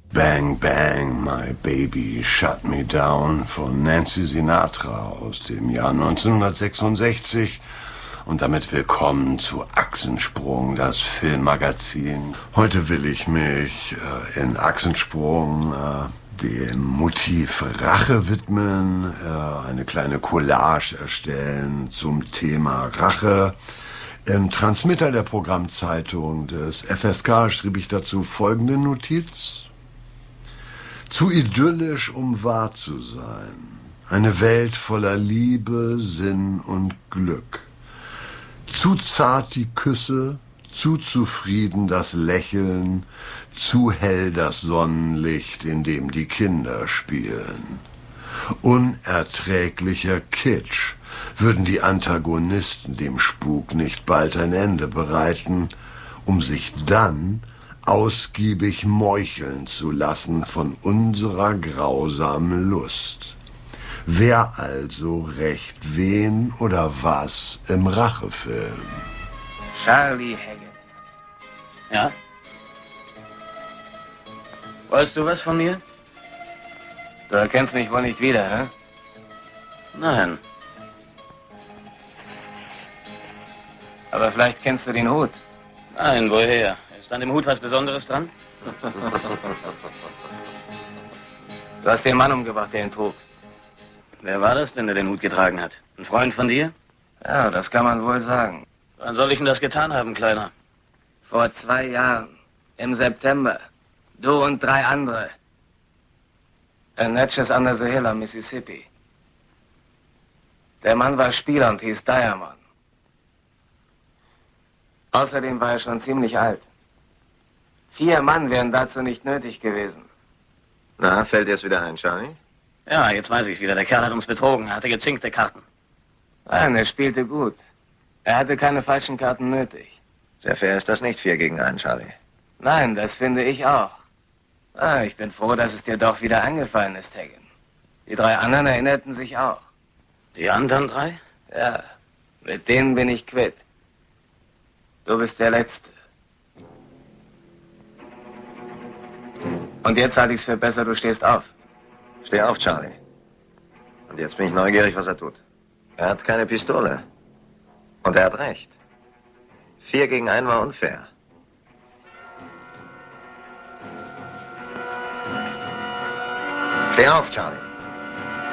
Bang Bang, My Baby Shut Me Down von Nancy Sinatra aus dem Jahr 1966. Und damit willkommen zu Achsensprung, das Filmmagazin. Heute will ich mich in Achsensprung dem Motiv Rache widmen, eine kleine Collage erstellen zum Thema Rache. Im Transmitter der Programmzeitung des FSK schrieb ich dazu folgende Notiz. Zu idyllisch, um wahr zu sein. Eine Welt voller Liebe, Sinn und Glück. Zu zart die Küsse, zu zufrieden das Lächeln, zu hell das Sonnenlicht, in dem die Kinder spielen. Unerträglicher Kitsch, würden die Antagonisten dem Spuk nicht bald ein Ende bereiten, um sich dann ausgiebig meucheln zu lassen von unserer grausamen Lust. Wer also rächt wen oder was im Rachefilm? Charlie Haggett. Ja? Weißt du was von mir? Du erkennst mich wohl nicht wieder, hä? Nein. Aber vielleicht kennst du den Hut. Nein, woher? Ist an dem Hut was Besonderes dran? Du hast den Mann umgebracht, der ihn trug. Wer war das denn, der den Hut getragen hat? Ein Freund von dir? Ja, das kann man wohl sagen. Wann soll ich denn das getan haben, Kleiner? Vor 2 Jahren. Im September. Du und 3 andere. In Natchez under the Hill am Mississippi. Der Mann war Spieler und hieß Diamond. Außerdem war er schon ziemlich alt. 4 Mann wären dazu nicht nötig gewesen. Na, fällt dir es wieder ein, Charlie? Ja, jetzt weiß ich's wieder. Der Kerl hat uns betrogen. Er hatte gezinkte Karten. Nein, er spielte gut. Er hatte keine falschen Karten nötig. Sehr fair ist das nicht, 4 gegen 1, Charlie. Nein, das finde ich auch. Ich bin froh, dass es dir doch wieder eingefallen ist, Hagen. Die 3 anderen erinnerten sich auch. Die anderen 3? Ja, mit denen bin ich quitt. Du bist der Letzte. Und jetzt halte ich es für besser, du stehst auf. Steh auf, Charlie. Und jetzt bin ich neugierig, was er tut. Er hat keine Pistole. Und er hat recht. 4 gegen 1 war unfair. Steh auf, Charlie.